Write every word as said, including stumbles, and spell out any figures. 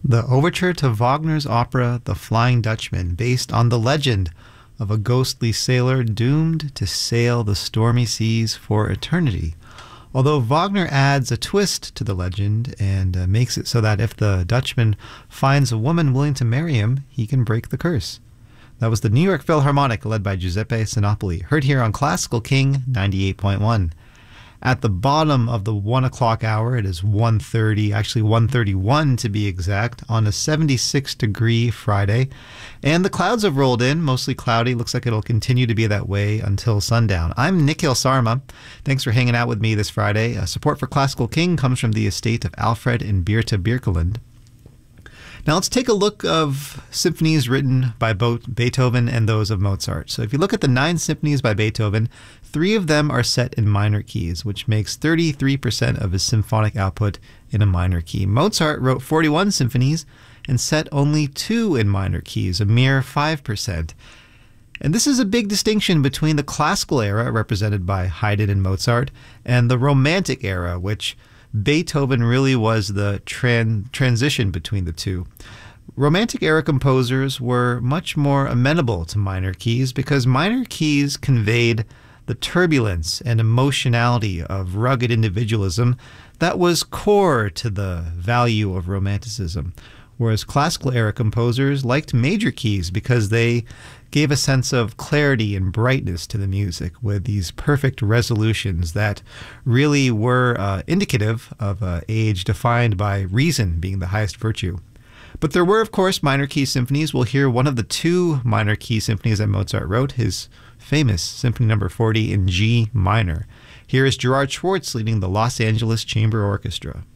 The overture to Wagner's opera The Flying Dutchman, based on the legend of a ghostly sailor doomed to sail the stormy seas for eternity. Although Wagner adds a twist to the legend and uh, makes it so that if the Dutchman finds a woman willing to marry him, he can break the curse. That was the New York Philharmonic, led by Giuseppe Sinopoli, heard here on Classical King ninety-eight point one. At the bottom of the one o'clock hour, it is one thirty, actually one thirty-one to be exact, on a seventy-six degree Friday. And the clouds have rolled in, mostly cloudy. Looks like it'll continue to be that way until sundown. I'm Nikhil Sarma. Thanks for hanging out with me this Friday. Uh, support for Classical King comes from the estate of Alfred and Beerta Birkeland. Now let's take a look of symphonies written by both Beethoven and those of Mozart. So if you look at the nine symphonies by Beethoven, three of them are set in minor keys, which makes thirty-three percent of his symphonic output in a minor key. Mozart wrote forty-one symphonies and set only two in minor keys, a mere five percent. And this is a big distinction between the classical era, represented by Haydn and Mozart, and the Romantic era, which Beethoven really was the tran transition between the two. Romantic era composers were much more amenable to minor keys because minor keys conveyed the turbulence and emotionality of rugged individualism that was core to the value of Romanticism. Whereas classical era composers liked major keys because they gave a sense of clarity and brightness to the music with these perfect resolutions that really were uh, indicative of an age defined by reason being the highest virtue. But there were, of course, minor key symphonies. We'll hear one of the two minor key symphonies that Mozart wrote, his famous Symphony number forty in G minor. Here is Gerard Schwartz leading the Los Angeles Chamber Orchestra.